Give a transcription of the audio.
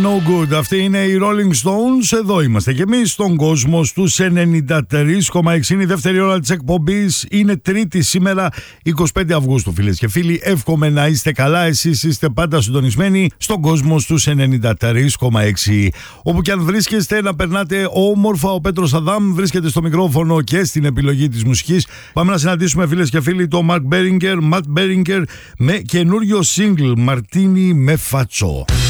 No Good. Αυτοί είναι οι Rolling Stones. Εδώ είμαστε και εμείς στον κόσμο στους 93,6. Είναι η δεύτερη ώρα της εκπομπής. Είναι Τρίτη σήμερα, 25 Αυγούστου, φίλες και φίλοι. Εύχομαι να είστε καλά. Εσείς είστε πάντα συντονισμένοι στον κόσμο στους 93,6. Όπου και αν βρίσκεστε, να περνάτε όμορφα. Ο Πέτρος Αδάμ βρίσκεται στο μικρόφωνο και στην επιλογή της μουσικής. Πάμε να συναντήσουμε, φίλες και φίλοι, το Matt Berninger με καινούριο single Martini με φατσό.